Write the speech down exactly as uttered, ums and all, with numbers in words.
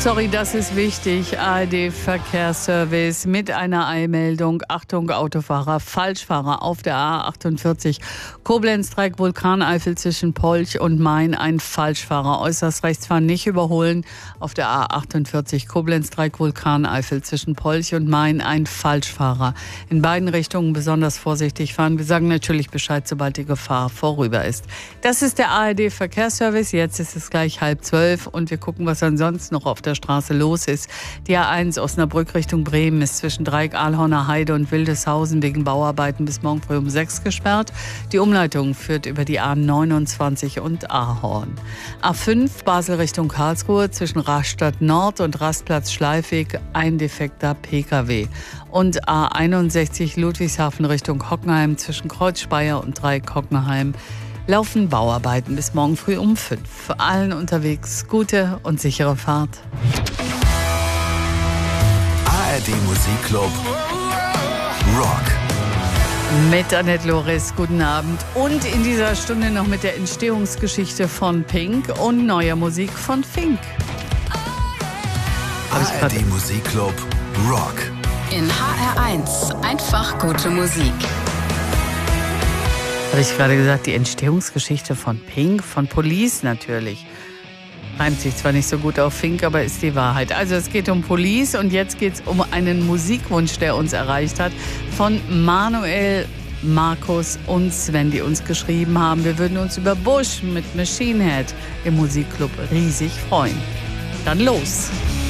Sorry, das ist wichtig. A R D-Verkehrsservice mit einer Eilmeldung. Achtung, Autofahrer, Falschfahrer auf der A achtundvierzig. Koblenz-Dreieck, Vulkaneifel zwischen Polch und Main. Ein Falschfahrer. Äußerst rechts fahren, nicht überholen. Auf der A achtundvierzig. Koblenz-Dreieck, Vulkaneifel zwischen Polch und Main. Ein Falschfahrer. In beiden Richtungen besonders vorsichtig fahren. Wir sagen natürlich Bescheid, sobald die Gefahr vorüber ist. Das ist der A R D-Verkehrsservice. Jetzt ist es gleich halb zwölf und wir gucken, was ansonsten noch auf der Straße los ist. Die A eins Osnabrück Richtung Bremen ist zwischen Dreieck, Ahlhorner Heide und Wildeshausen wegen Bauarbeiten bis morgen früh um sechs gesperrt. Die Umleitung führt über die A neunundzwanzig und Ahorn. A fünf Basel Richtung Karlsruhe zwischen Rastatt Nord und Rastplatz Schleifweg ein defekter P K W. Und A einundsechzig Ludwigshafen Richtung Hockenheim zwischen Kreuzspeier und Dreieck Hockenheim laufen Bauarbeiten bis morgen früh um fünf. Für allen unterwegs gute und sichere Fahrt. A R D Musikclub Rock. Mit Annette Loris, guten Abend. Und in dieser Stunde noch mit der Entstehungsgeschichte von Pink und neuer Musik von Fink. A R D Musikclub Rock. In H R eins einfach gute Musik. Habe ich gerade gesagt, die Entstehungsgeschichte von Pink, von Police natürlich. Reimt sich zwar nicht so gut auf Fink, aber ist die Wahrheit. Also es geht um Police und jetzt geht es um einen Musikwunsch, der uns erreicht hat, von Manuel, Markus und Sven, die uns geschrieben haben. Wir würden uns über Bush mit Machine Head im Musikclub riesig freuen. Dann los!